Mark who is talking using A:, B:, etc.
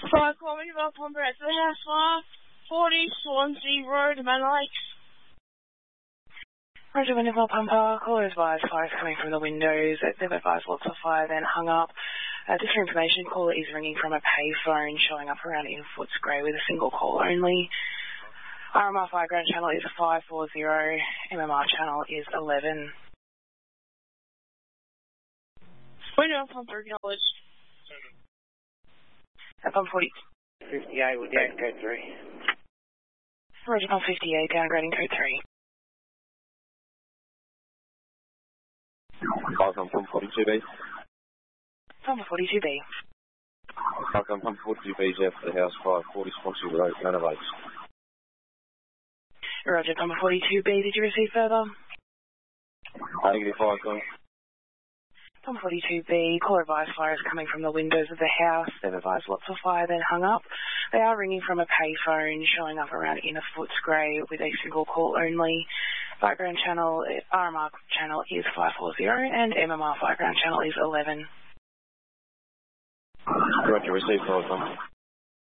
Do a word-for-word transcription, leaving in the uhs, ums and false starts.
A: Five Comedy Rock on Brett to the house fire, forty Swansea Road, Manor Lakes.
B: Roger, Winterville Pumper, caller advised fire is coming from the windows. They've advised lots of fire, then hung up. Uh, just for information, caller is ringing from a payphone showing up around in Footscray with a single call only. R M R Fireground channel is five four zero, M M R channel is eleven.
A: Window Pumper, acknowledged.
B: Uh, pump forty.
C: fifty-eight, we're down code three.
B: Roger, pump fifty-eight, downgrading code three.
D: Welcome pump forty-two B.
B: Pump forty-two B.
D: Welcome pump forty-two B, Jeff to the house five forty Swansea Road, Manor Lakes.
B: Roger, pump forty-two B, did you receive further?
D: Negative five, Tom.
B: Pump forty-two B, caller advised fire is coming from the windows of the house. They've advised lots of fire, then hung up. They are ringing from a payphone showing up around in a Footscray with a single call only. Fireground channel, R M R channel is five four zero and M M R Fireground channel is eleven.
D: Roger, receive call, Tom.